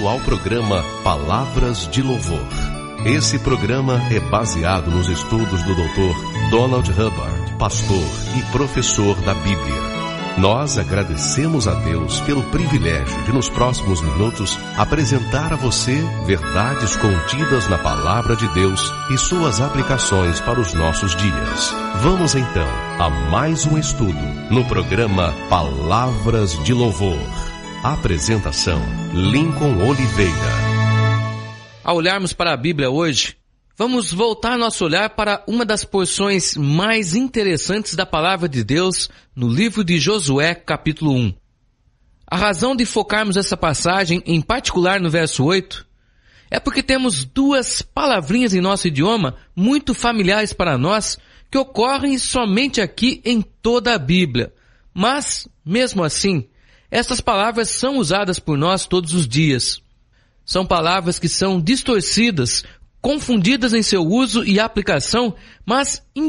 bem-vindo ao programa Palavras de Louvor. Esse programa é baseado nos estudos do Dr. Donald Hubbard, pastor e professor da Bíblia. Nós agradecemos a Deus pelo privilégio de, nos próximos minutos, apresentar a você verdades contidas na Palavra de Deus e suas aplicações para os nossos dias. Vamos então a mais um estudo no programa Palavras de Louvor. Apresentação: Lincoln Oliveira. Ao olharmos para a Bíblia hoje, vamos voltar nosso olhar para uma das porções mais interessantes da Palavra de Deus no livro de Josué, capítulo 1. A razão de focarmos essa passagem, em particular no verso 8, é porque temos duas palavrinhas em nosso idioma muito familiares para nós, que ocorrem somente aqui em toda a Bíblia. Mas, mesmo assim, estas palavras são usadas por nós todos os dias. São palavras que são distorcidas, confundidas em seu uso e aplicação, mas